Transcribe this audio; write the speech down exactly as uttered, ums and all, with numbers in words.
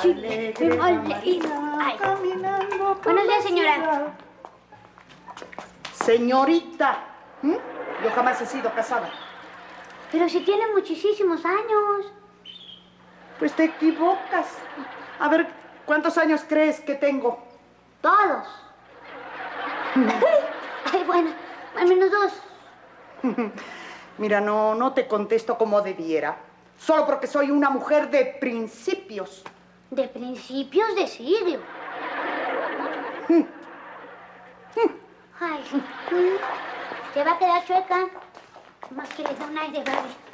chile, de mole. Ay. Buenos días, señora. Señorita, ¿Mm? Yo jamás he sido casada. Pero si tiene muchísimos años. Pues te equivocas. A ver, ¿cuántos años crees que tengo? Todos. Ay, bueno, al menos dos. Mira, no, no te contesto como debiera. Solo porque soy una mujer de principios. De principios de siglo. Ay, se va a quedar chueca. Más que le da un aire, vale.